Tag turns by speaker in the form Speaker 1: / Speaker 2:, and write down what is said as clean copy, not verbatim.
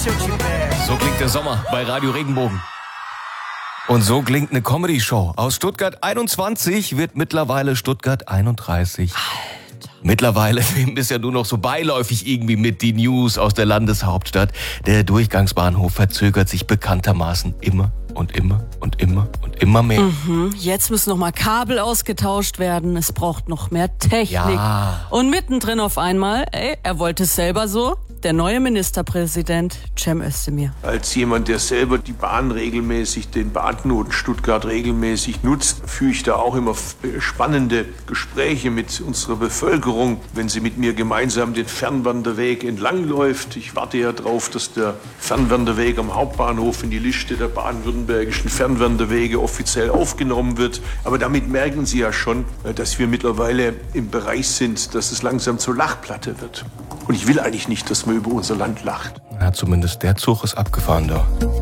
Speaker 1: So klingt der Sommer bei Radio Regenbogen. Und so klingt eine Comedy-Show. Aus Stuttgart 21 wird mittlerweile Stuttgart 31. Alter. Mittlerweile filmen es ja nur noch so beiläufig irgendwie mit die News aus der Landeshauptstadt. Der Durchgangsbahnhof verzögert sich bekanntermaßen immer und immer und immer und immer mehr.
Speaker 2: Jetzt müssen noch mal Kabel ausgetauscht werden. Es braucht noch mehr Technik.
Speaker 1: Ja.
Speaker 2: Und mittendrin auf einmal, er wollte es selber so, der neue Ministerpräsident Cem Özdemir.
Speaker 3: Als jemand, der selber die Bahn regelmäßig, den Bahnknoten Stuttgart regelmäßig nutzt, führe ich da auch immer spannende Gespräche mit unserer Bevölkerung, wenn sie mit mir gemeinsam den Fernwanderweg entlangläuft. Ich warte ja drauf, dass der Fernwanderweg am Hauptbahnhof in die Liste der baden-württembergischen Fernwanderwege offiziell aufgenommen wird. Aber damit merken Sie ja schon, dass wir mittlerweile im Bereich sind, dass es langsam zur Lachplatte wird. Und ich will eigentlich nicht, dass man über unser Land lacht.
Speaker 1: Ja, zumindest der Zug ist abgefahren da.